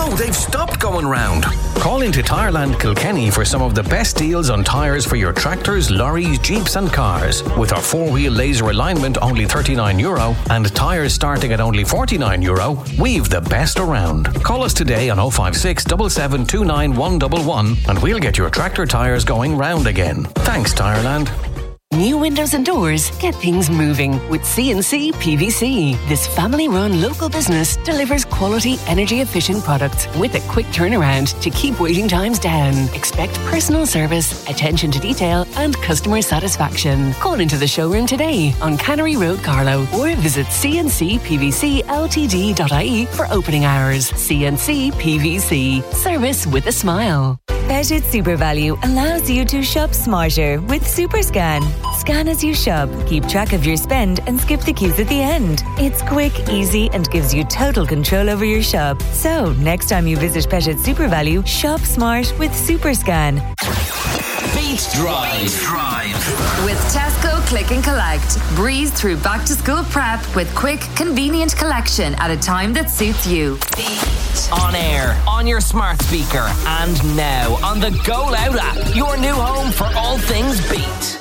No, they've stopped going round. Call into Tyreland Kilkenny for some of the best deals on tyres for your tractors, lorries, jeeps and cars. With our 4-wheel laser alignment only €39 and tyres starting at only €49, we've the best around. Call us today on 056 7729 111 and we'll get your tractor tyres going round again. Thanks, Tyreland. New windows and doors get things moving with C&C PVC. This family-run local business delivers quality, energy-efficient products with a quick turnaround to keep waiting times down. Expect personal service, attention to detail and customer satisfaction. Call into the showroom today on Cannery Road, Carlow, or visit cncpvcltd.ie for opening hours. C&C PVC. Service with a smile. Pettit SuperValu allows you to shop smarter with SuperScan. Scan as you shop, keep track of your spend and skip the queues at the end. It's quick, easy and gives you total control over your shop. So, next time you visit Pettit SuperValu, shop smart with SuperScan. Beat Drive. With Tesco Click and Collect. Breeze through back to school prep with quick, convenient collection at a time that suits you. Beat. On air, on your smart speaker, and now on the Go Loud app. Your new home for all things Beat.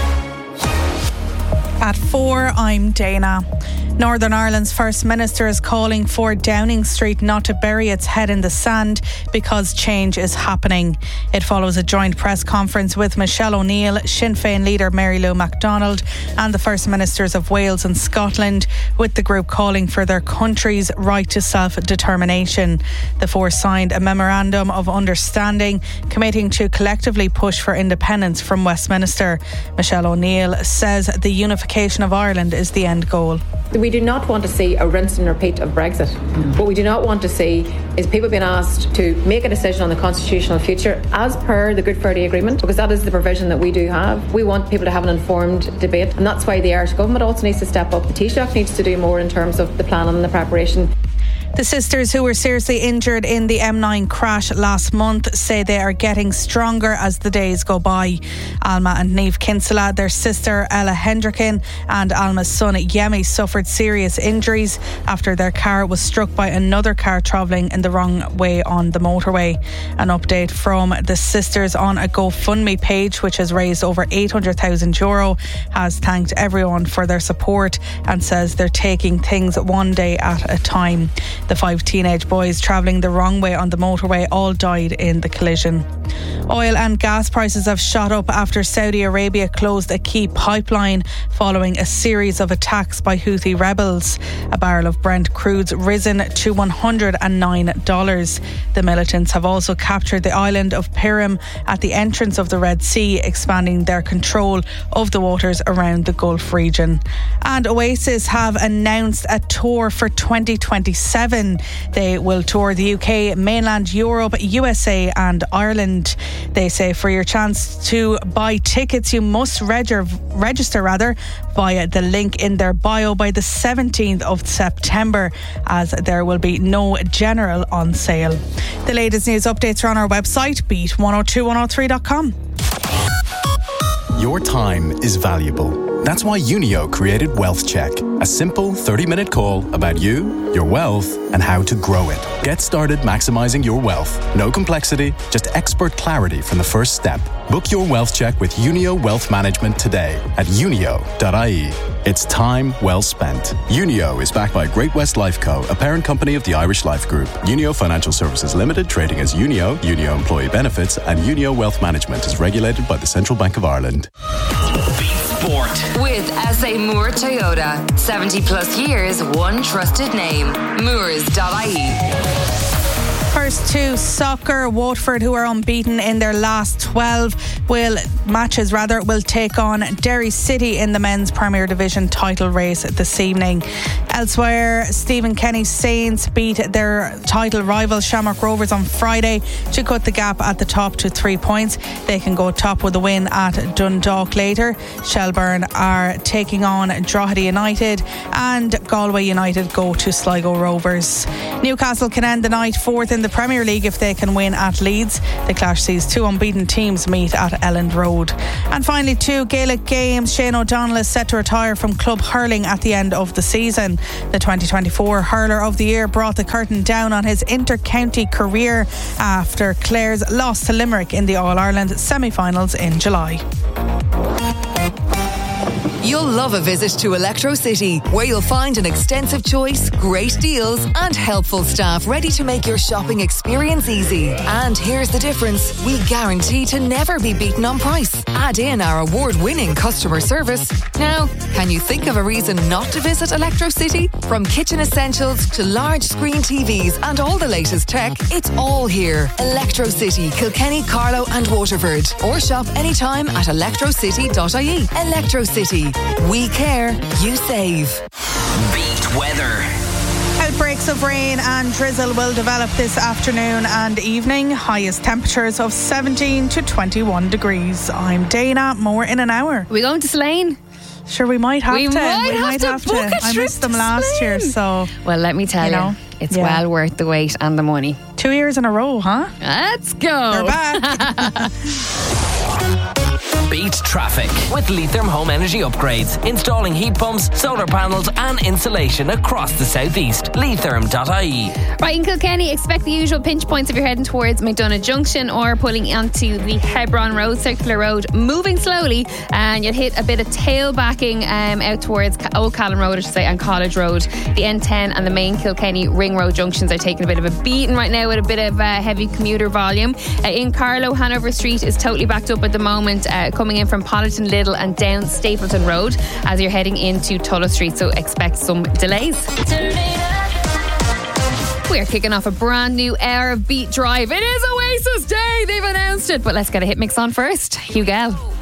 At 4, I'm Dana. Northern Ireland's First Minister is calling for Downing Street not to bury its head in the sand because change is happening. It follows a joint press conference with Michelle O'Neill, Sinn Féin leader Mary Lou MacDonald and the First Ministers of Wales and Scotland, with the group calling for their country's right to self-determination. The four signed a memorandum of understanding committing to collectively push for independence from Westminster. Michelle O'Neill says the unification of Ireland is the end goal. We do not want to see a rinse and repeat of Brexit. What we do not want to see is people being asked to make a decision on the constitutional future as per the Good Friday Agreement, because that is the provision that we do have. We want people to have an informed debate, and that's why the Irish Government also needs to step up. The Taoiseach needs to do more in terms of the planning and the preparation. The sisters who were seriously injured in the M9 crash last month say they are getting stronger as the days go by. Alma and Niamh Kinsella, their sister Ella Hendricken and Alma's son Yemi suffered serious injuries after their car was struck by another car travelling in the wrong way on the motorway. An update from the sisters on a GoFundMe page, which has raised over €800,000, has thanked everyone for their support and says they're taking things one day at a time. The 5 teenage boys travelling the wrong way on the motorway all died in the collision. Oil and gas prices have shot up after Saudi Arabia closed a key pipeline following a series of attacks by Houthi rebels. A barrel of Brent crude's risen to $109. The militants have also captured the island of Piram at the entrance of the Red Sea, expanding their control of the waters around the Gulf region. And Oasis have announced a tour for 2027. They will tour the UK, mainland Europe, USA and Ireland. They say for your chance to buy tickets, you must register via the link in their bio by the 17th of September, as there will be no general on sale. The latest news updates are on our website, beat102103.com. Your time is valuable. That's why Unio created Wealth Check, a simple 30-minute call about you, your wealth, and how to grow it. Get started maximizing your wealth. No complexity, just expert clarity from the first step. Book your Wealth Check with Unio Wealth Management today at unio.ie. It's time well spent. Unio is backed by Great West Life Co., a parent company of the Irish Life Group. Unio Financial Services Limited, trading as Unio, Unio Employee Benefits, and Unio Wealth Management is regulated by the Central Bank of Ireland. Sport. With SA Moore Toyota. 70 plus years, one trusted name. Moores.ie. First to soccer, Waterford, who are unbeaten in their last 12 matches, will take on Derry City in the men's Premier Division title race this evening. Elsewhere, Stephen Kenny's Saints beat their title rival Shamrock Rovers on Friday to cut the gap at the top to 3 points. They can go top with a win at Dundalk later. Shelbourne are taking on Drogheda United and Galway United go to Sligo Rovers. Newcastle can end the night fourth in the Premier League if they can win at Leeds. The clash sees two unbeaten teams meet at Elland Road. And finally, 2 Gaelic games. Shane O'Donnell is set to retire from club hurling at the end of the season. The 2024 Hurler of the Year brought the curtain down on his inter-county career after Clare's loss to Limerick in the All-Ireland semi-finals in July. You'll love a visit to Electro City, where you'll find an extensive choice, great deals and helpful staff ready to make your shopping experience easy. And here's the difference. We guarantee to never be beaten on price. Add in our award-winning customer service. Now, can you think of a reason not to visit Electro City? From kitchen essentials to large screen TVs and all the latest tech, it's all here. Electro City, Kilkenny, Carlow and Waterford. Or shop anytime at electrocity.ie. Electro City. We care, you save. Beat weather. Outbreaks of rain and drizzle will develop this afternoon and evening. Highest temperatures of 17 to 21 degrees. I'm Dana. More in an hour. Are we going to Slane? Sure, we might have to. We might have to. Book a I trip missed them to last year, Slane. so... Well, let me tell you, it's well worth the wait and the money. 2 years in a row, huh? Let's go. We're back. Beat traffic with Leitrim Home Energy Upgrades. Installing heat pumps, solar panels and insulation across the southeast. Leitrim.ie. Right, in Kilkenny, expect the usual pinch points if you're heading towards McDonough Junction or pulling onto the Hebron Road, Circular Road, moving slowly, and you'll hit a bit of tailbacking out towards Old Callan Road, I should say, and College Road. The N10 and the main Kilkenny Ring Road junctions are taking a bit of a beating right now with a bit of heavy commuter volume. In Carlow, Hanover Street is totally backed up at the moment, coming in from Pollerton Little and down Stapleton Road as you're heading into Tulla Street, so expect some delays. We're kicking off a brand new hour of Beat Drive. It is Oasis Day, they've announced it, but let's get a hit mix on first. Hugel.